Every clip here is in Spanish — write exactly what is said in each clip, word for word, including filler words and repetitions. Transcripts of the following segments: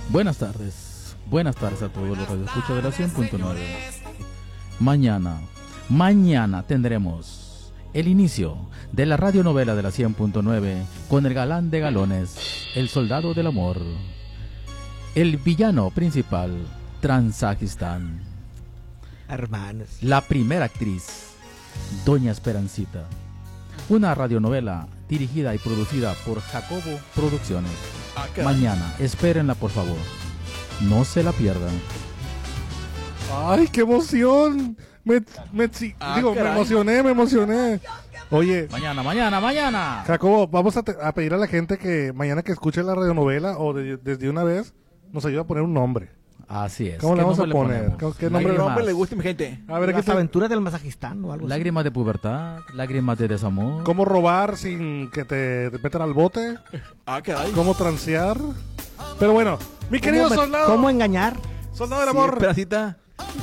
Buenas tardes, buenas tardes a todos los radioescuchas de la cien punto nueve. Mañana, mañana tendremos el inicio de la radionovela de la cien punto nueve con el galán de galones, el soldado del amor, el villano principal, Transajistán. Hermanos. La primera actriz, Doña Esperancita. Una radionovela dirigida y producida por Jacobo Producciones. Ah, Mañana, espérenla por favor. No se la pierdan. ¡Ay, qué emoción! Me, me, sí, Ah, digo, me caray. emocioné, me emocioné. Oye, Mañana, mañana, mañana. Jacobo, vamos a, te- a pedir a la gente que mañana que escuche la radionovela o de- desde una vez nos ayude a poner un nombre. Así es. ¿Cómo le ¿Qué vamos a nombre le poner? ponemos? ¿Qué- qué ¿Qué nombre Lágrimas. nombre le gusta a mi gente? A ver, ¿qué Las tal? aventuras del Mazajistán o algo así. Lágrimas de pubertad, lágrimas de desamor. ¿Cómo robar sin que te, te metan al bote? Ah, caray. ¿Cómo transear? Pero bueno, mi querido ¿Cómo, soldado, ¿Cómo engañar? soldado del Sí, amor, Esperancita.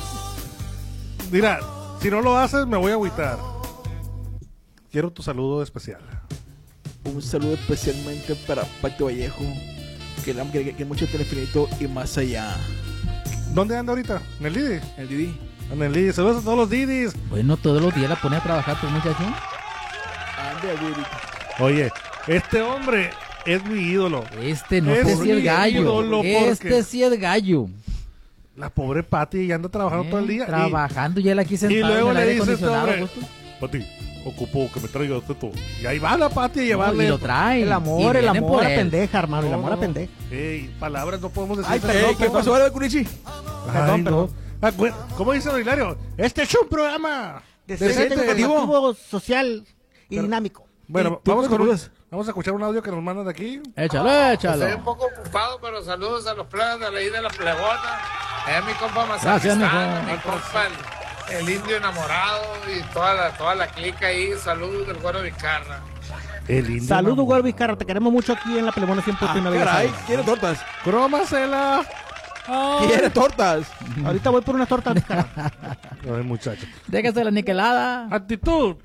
mira, si no lo haces me voy a agüitar. Quiero tu saludo especial. Un saludo especialmente para Pato Vallejo, que, la- que, que mucho telefinito y más allá. ¿Dónde anda ahorita? ¿En el Didi? El Didi. En el Didi. Saludos a todos los Didis. Bueno, todos los días la pone a trabajar tu muchacho. Ande el Didi. Oye, este hombre es mi ídolo. Este no Es sé si es mi gallo. ídolo, porque- Este sí es gallo. La pobre Pati ya anda trabajando Eh, todo el día. y- Trabajando ya la aquí Y, sentada luego en el le aire dice este acondicionado, hombre, gusto. Pati, ocupo que me traiga usted todo. Y ahí va la Pati a No, llevarle. y lo trae. El Y amor, el vienen amor por a él. pendeja, hermano. El No, amor a no. pendeja. Ey, palabras no podemos decir. Ay, pero Ey, no ¿qué podemos- pasó ahora, Curichi? Ay, Perdón, no. perdón. Ah, güey, ¿cómo dice Don Hilario? Este es un programa. Decente, Decente, educativo, social y Pero- dinámico. Bueno, ¿Y tú vamos, qué con un- saludas? vamos a escuchar un audio que nos mandan de aquí. Échalo, Estoy un échalo. poco ocupado, pero saludos a los plebes de la isla de la Plebona. Es mi compa Gracias, Mazajistán, mijo. mi compa el, el indio enamorado y toda la, toda la clica ahí. Saludos del Güero Vizcarra. El indio. Saludos, mamón. Güero Vizcarra. Te queremos mucho aquí en la Plebona cien punto Ah, nueve. ya caray, sabes. quiere tortas. Crómasela. Quiere tortas. Ahorita voy por unas tortas, Vizcarra. Ay, muchacho. Déjase la niquelada. Actitud.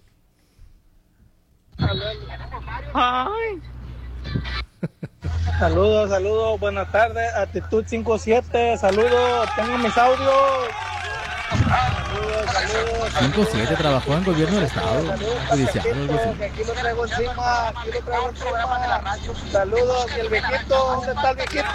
Saludos, saludos, buenas tardes, Actitud cinco siete, saludos, tengo mis audios. Saludos, saludos. cinco siete trabajó en gobierno del estado. Judicial, algo así. Que aquí lo traigo encima, aquí lo traigo encima. Saludos, y el viejito, ¿dónde está el viejito?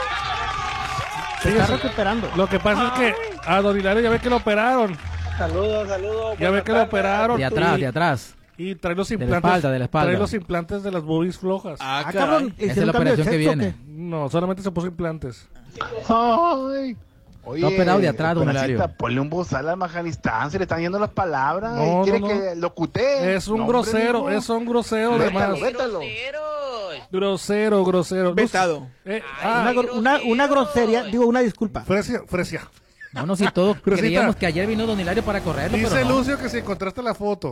Se está recuperando. Lo que pasa es que a Don Hilario ya ve que lo operaron. Saludos, saludos. Ya ve buenas que lo tardes. operaron. De atrás, y- de atrás. Y trae los la implantes. espalda, de la espalda. Trae los implantes de las boobies flojas. Ah, Ah, caray. cabrón. Esa es ¿Hicieron la cambio de operación que sexo o viene. qué? No, solamente se puso implantes. Ay. Oye, Está operado de atrás, don Esperancita, Hilario. ponle un bozal al Majanistán, se le están yendo las palabras. No, y quiere no, no. que locute. Es un No, hombre, grosero, mijo. es un grosero Vétalo, además. vétalo. Grosero, grosero. No sé- Vetado. Eh, Una, ah, gro- una, una grosería, digo, una disculpa. Fresia, Fresia. Bueno, si todos Cruzita. creíamos que ayer vino Don Hilario para correrlo, Dice pero no. Lucio que si encontraste la foto.